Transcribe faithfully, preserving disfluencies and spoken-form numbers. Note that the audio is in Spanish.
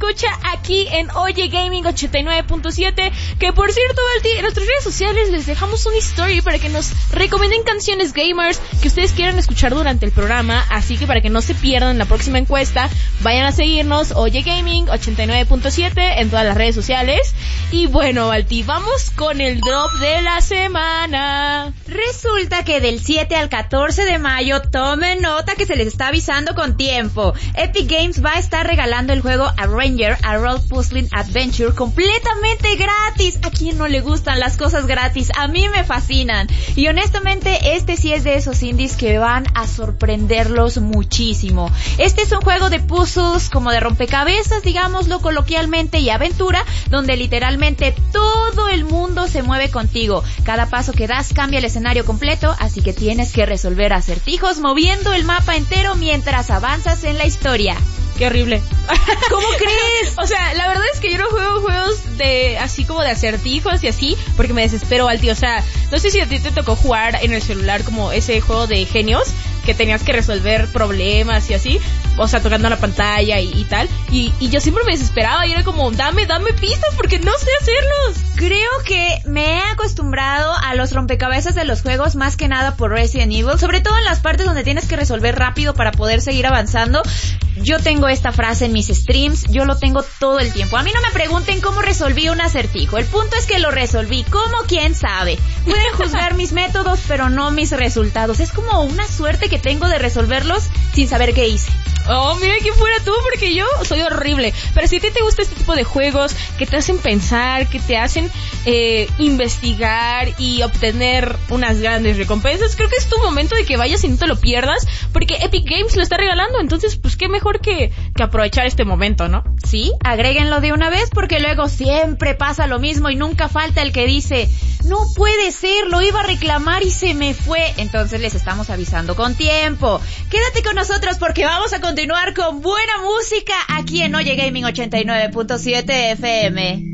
escucha aquí en Oye Gaming ochenta y nueve punto siete. Que por cierto, Balti, en nuestras redes sociales les dejamos una story para que nos recomienden canciones gamers que ustedes quieran escuchar durante el programa. Así que para que no se pierdan la próxima encuesta, vayan a seguirnos Oye Gaming ochenta y nueve punto siete en todas las redes sociales. Y bueno, Balti, vamos con el drop de la semana. Resulta que del siete al catorce de mayo, tomen nota que se les está avisando con tiempo. Epic Games va a estar regalando el juego Arranger, a Role Puzzling Adventure, completamente gratis. ¿A quién no le gustan las cosas gratis? A mí me fascinan. Y honestamente, este sí es de esos indies que van a sorprenderlos muchísimo. Este es un juego de puzzles como de rompecabezas, digámoslo coloquialmente, y aventura, donde literalmente todo el mundo se mueve contigo. Cada paso que das cambia el escenario completo, así que tienes que resolver acertijos moviendo el mapa entero mientras avanzas en la historia. Qué horrible. ¿Cómo crees? O sea, la verdad es que yo no juego juegos de así como de acertijos y así, porque me desespero, Balti. O sea, no sé si a ti te tocó jugar en el celular como ese juego de genios, que tenías que resolver problemas y así, o sea, tocando la pantalla y, y tal, y, y yo siempre me desesperaba y era como, dame, dame pistas porque no sé hacerlos. Creo que me he acostumbrado a los rompecabezas de los juegos más que nada por Resident Evil, sobre todo en las partes donde tienes que resolver rápido para poder seguir avanzando. Yo tengo esta frase en mis streams, yo lo tengo todo el tiempo. A mí no me pregunten cómo resolví un acertijo, el punto es que lo resolví. ¿Cómo? ¿Quién sabe? Pueden juzgar mis métodos, pero no mis resultados. Es como una suerte que tengo de resolverlos sin saber qué hice. Oh, mira que fuera tú, porque yo soy horrible. Pero si a ti te gusta este tipo de juegos que te hacen pensar, que te hacen eh, investigar y obtener unas grandes recompensas, creo que es tu momento de que vayas y no te lo pierdas, porque Epic Games lo está regalando. Entonces, pues qué mejor que, que aprovechar este momento, ¿no? Sí, agréguenlo de una vez, porque luego siempre pasa lo mismo y nunca falta el que dice, no puede ser, lo iba a reclamar y se me fue. Entonces les estamos avisando con tiempo. Quédate con nosotros porque vamos a continuar con buena música aquí en Oye Gaming ochenta y nueve punto siete F M.